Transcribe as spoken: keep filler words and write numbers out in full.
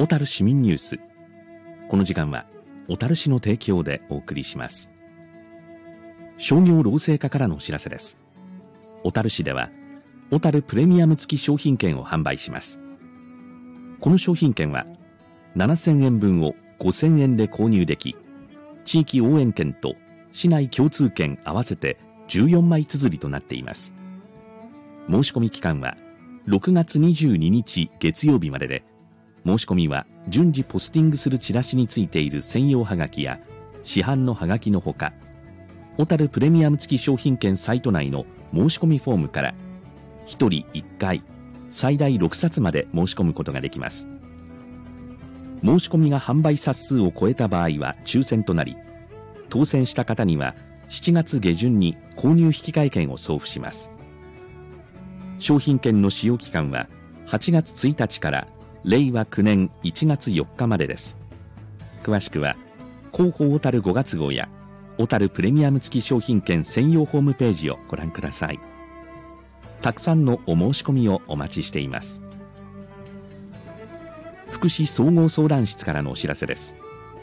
小樽市民ニュース。この時間は小樽市の提供でお送りします。商業労政課からのお知らせです。小樽市では小樽プレミアム付き商品券を販売します。この商品券はななせんえんぶんをごせんえんで購入でき、地域応援券と市内共通券合わせてじゅうよんまい綴りとなっています。申し込み期間はろくがつにじゅうににち月曜日までで、申し込みは順次ポスティングするチラシについている専用はがきや市販のはがきのほか、小樽プレミアム付き商品券サイト内の申し込みフォームからひとりいっかい最大ろくさつまで申し込むことができます。申し込みが販売冊数を超えた場合は抽選となり、当選した方にはしちがつげじゅんに購入引換券を送付します。商品券の使用期間ははちがつついたちかられいわきゅうねんいちがつよっかまでです。詳しくは広報小樽ごがつごうや小樽プレミアム付き商品券専用ホームページをご覧ください。たくさんのお申し込みをお待ちしています。福祉総合相談室からのお知らせです。